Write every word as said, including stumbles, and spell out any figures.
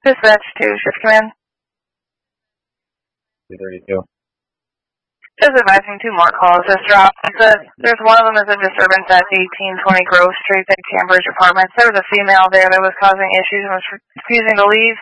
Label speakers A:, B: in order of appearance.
A: Dispatch two, shift command.
B: two thirty-two.
A: Just advising two more calls just dropped. There's one of them is a disturbance at eighteen twenty Grove Street at Cambridge Apartments. There was a female there that was causing issues and was refusing to leave.